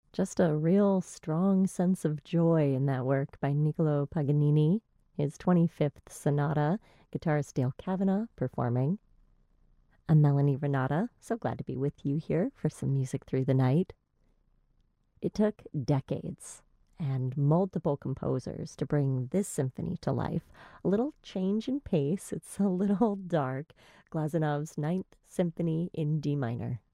Just a real strong sense of joy in that work by Niccolo Paganini, his 25th sonata, guitarist Dale Kavanagh performing. I'm Melanie Renata, so glad to be with you here for some music through the night. It took decades and multiple composers to bring this symphony to life. A little change in pace, it's a little dark. Glazunov's Ninth Symphony in D minor.